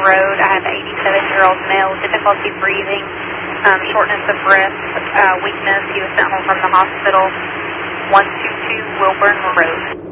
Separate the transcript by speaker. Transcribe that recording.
Speaker 1: Road. I have an 87-year-old male, difficulty breathing, shortness of breath, weakness. He was sent home from the hospital. 122 Wilburn Road.